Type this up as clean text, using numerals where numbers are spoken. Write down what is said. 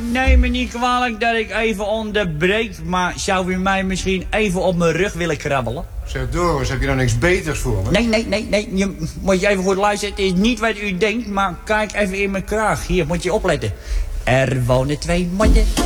neem me niet kwalijk dat ik even onderbreek, maar zou u mij misschien even op mijn rug willen krabbelen? Zeg Doris, heb je nou niks beters voor me? Nee. Je moet je even goed luisteren. Het is niet wat u denkt, maar kijk even in mijn kraag. Hier, moet je opletten. Er wonen 2 mannen